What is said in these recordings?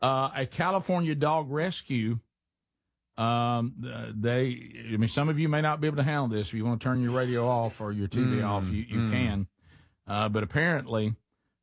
A California dog rescue. Some of you may not be able to handle this. If you want to turn your radio off or your TV off, you can. But apparently,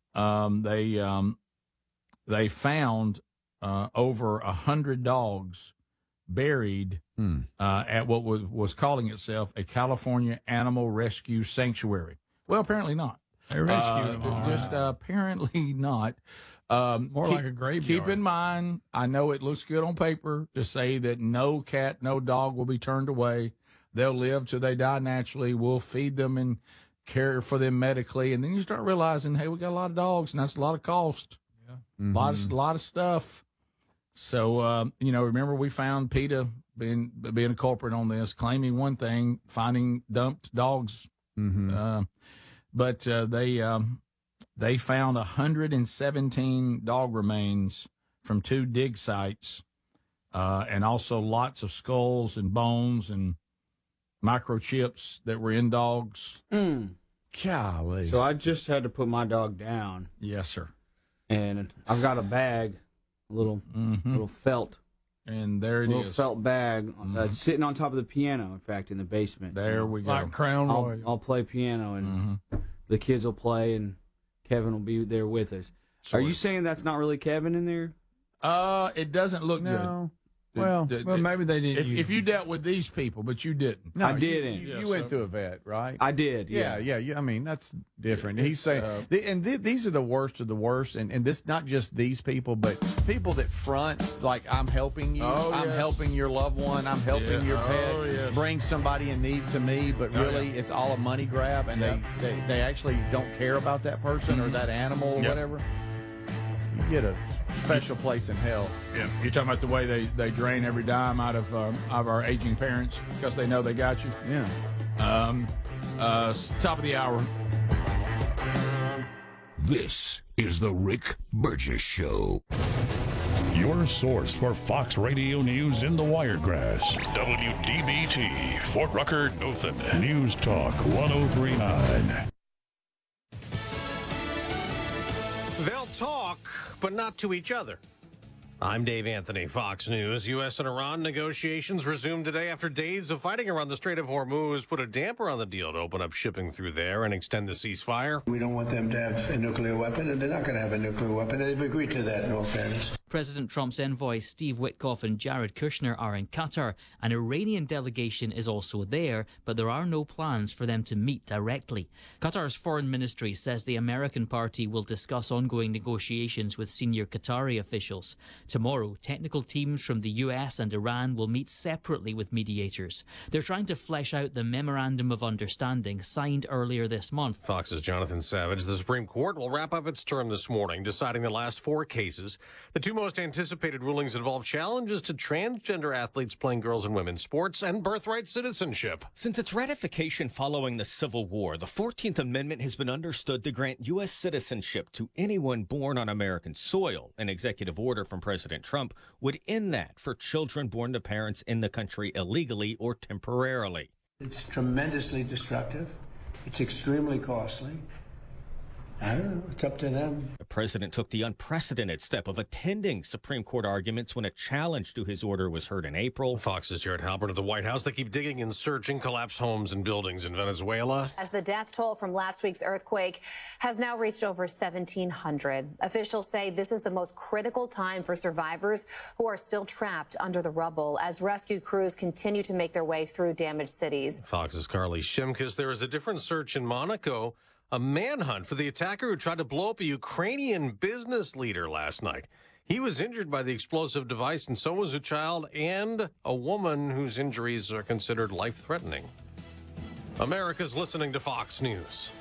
they found over 100 dogs buried at what was calling itself a California Animal Rescue Sanctuary. Well, apparently not. They rescued them. Just apparently not. More like a graveyard. Keep in mind, I know it looks good on paper to say that no cat, no dog will be turned away. They'll live till they die naturally. We'll feed them and care for them medically. And then you start realizing, hey, we got a lot of dogs, and that's a lot of cost. Yeah. A lot of stuff. So, remember we found PETA being a culprit on this, claiming one thing, finding dumped dogs. But they found 117 dog remains from 2 dig sites, and also lots of skulls and bones and microchips that were in dogs. Golly. So I just had to put my dog down. Yes, sir. And I've got a bag, a little felt. And there it is. A little felt bag sitting on top of the piano, in fact, in the basement. There we go. Like Crown Royal. I'll play piano, and the kids will play, and Kevin will be there with us. Are you saying that's not really Kevin in there? It doesn't look good. Well, maybe they didn't. If you dealt with these people, but you didn't. No, I didn't. You went through a vet, right? I did. Yeah. I mean, that's different. He's saying, these are the worst of the worst, and this not just these people, but people that front like I'm helping you, I'm helping your loved one, I'm helping your pet, bring somebody in need to me, but really it's all a money grab, and they actually don't care about that person or that animal or whatever. You get a special place in hell. Yeah, you're talking about the way they drain every dime out of our aging parents because they know they got you. Yeah. Top of the hour. This is the Rick Burgess Show. Your source for Fox Radio News in the Wiregrass. WDBT, Fort Rucker, Dothan. News Talk 1039. They'll talk, but not to each other. I'm Dave Anthony, Fox News. U.S. and Iran negotiations resumed today after days of fighting around the Strait of Hormuz put a damper on the deal to open up shipping through there and extend the ceasefire. We don't want them to have a nuclear weapon, and they're not going to have a nuclear weapon. They've agreed to that, in all fairness. President Trump's envoys Steve Witkoff and Jared Kushner are in Qatar. An Iranian delegation is also there, but there are no plans for them to meet directly. Qatar's foreign ministry says the American party will discuss ongoing negotiations with senior Qatari officials. Tomorrow, technical teams from the US and Iran will meet separately with mediators. They're trying to flesh out the Memorandum of Understanding signed earlier this month. Fox's Jonathan Savage. The Supreme Court will wrap up its term this morning, deciding the last 4 cases. The 2 most anticipated rulings involve challenges to transgender athletes playing girls and women's sports and birthright citizenship. Since its ratification following the Civil War, the 14th Amendment has been understood to grant U.S. citizenship to anyone born on American soil. An executive order from President Trump would end that for children born to parents in the country illegally or temporarily. It's tremendously destructive. It's extremely costly. I don't know. It's up to them. The president took the unprecedented step of attending Supreme Court arguments when a challenge to his order was heard in April. Fox's Jared Halpern at the White House. They keep digging and searching collapsed homes and buildings in Venezuela. As the death toll from last week's earthquake has now reached over 1,700. Officials say this is the most critical time for survivors who are still trapped under the rubble as rescue crews continue to make their way through damaged cities. Fox's Carly Shimkus. There is a different search in Monaco. A manhunt for the attacker who tried to blow up a Ukrainian business leader last night. He was injured by the explosive device, and so was a child and a woman whose injuries are considered life-threatening. America's listening to Fox News.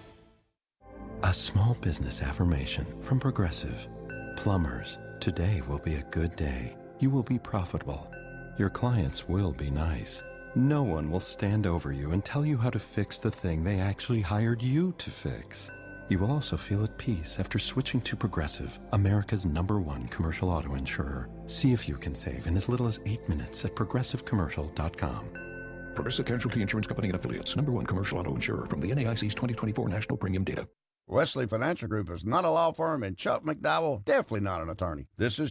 A small business affirmation from Progressive. Plumbers, today will be a good day. You will be profitable. Your clients will be nice. No one will stand over you and tell you how to fix the thing they actually hired you to fix. You will also feel at peace after switching to Progressive, America's #1 commercial auto insurer. See if you can save in as little as 8 minutes at progressivecommercial.com. Progressive Casualty Insurance Company and Affiliates, #1 commercial auto insurer from the NAIC's 2024 National Premium Data. Wesley Financial Group is not a law firm, and Chuck McDowell definitely not an attorney. This is